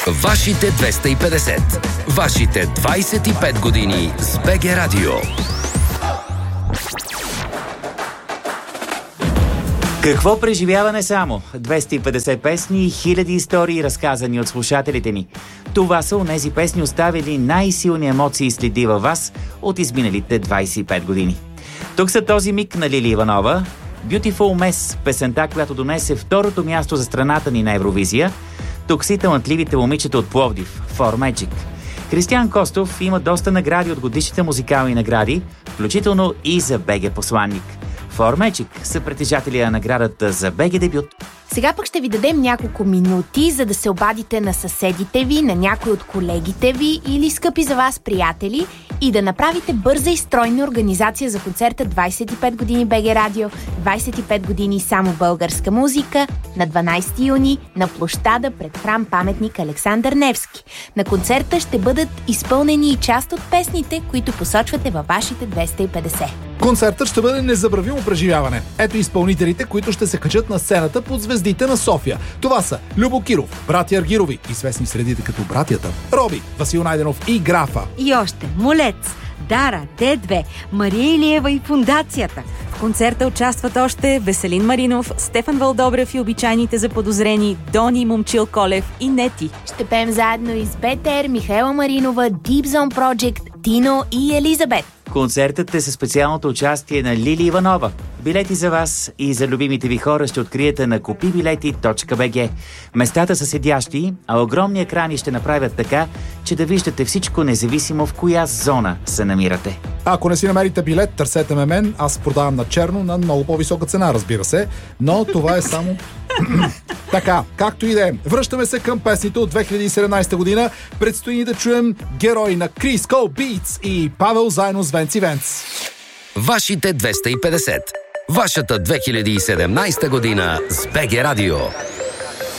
Вашите 250. Вашите 25 години с БГ Радио. Какво преживяване само? 250 песни и хиляди истории, разказани от слушателите ни. Това са онези песни, оставили най-силни емоции и следи във вас от изминалите 25 години. Тук са този миг на Лили Иванова, Beautiful Mess, песента, която донесе второто място за страната ни на Евровизия. Тук са и талантливите момичета от Пловдив, For Magic. Кристиян Костов има доста награди от годишните музикални награди, включително и за БГ посланник. For Magic са притежатели на наградата за БГ дебют. Сега пък ще ви дадем няколко минути, за да се обадите на съседите ви, на някой от колегите ви или скъпи за вас приятели и да направите бърза и стройна организация за концерта 25 години БГ Радио, 25 години само българска музика на 12 юни на площада пред храм паметник Александър Невски. На концерта ще бъдат изпълнени и част от песните, които посочвате във вашите 250. Концертът ще бъде незабравимо преживяване. Ето изпълнителите, които ще се качат на сцената под звездите на София. Това са Любо Киров, братя Аргирови, известни средите като братята, Роби, Васил Найденов и Графа. И още Молец, Дара, Д2, Мария Илиева и Фундацията. В концерта участват още Веселин Маринов, Стефан Вълдобрев и обичайните заподозрени Дони, Момчил Колев и Нети. Ще пеем заедно и с Бетер, Михаела Маринова, Deep Zone Project, Тино и Елизабет. Концертът е със специалното участие на Лили Иванова. Билети за вас и за любимите ви хора ще откриете на kupibileti.bg. Местата са седящи, а огромни екрани ще направят така, че да виждате всичко, независимо в коя зона се намирате. Ако не си намерите билет, търсете ме мен. Аз продавам на черно на много по-висока цена, разбира се. Но това е само... Така, както и да е. Връщаме се към песните от 2017 година. Предстои да чуем Герой на Крис Кол Битс и Павел заедно с Венци Венц. Вашите 250. Вашата 2017 година с БГ Радио.